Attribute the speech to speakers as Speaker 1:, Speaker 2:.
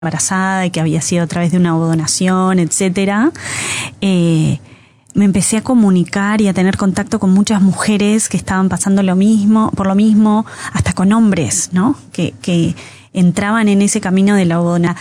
Speaker 1: embarazada y que había sido a través de una donación, etcétera, me empecé a comunicar y a tener contacto con muchas mujeres que estaban pasando por lo mismo, hasta con hombres, ¿no? Que entraban en ese camino de la donación.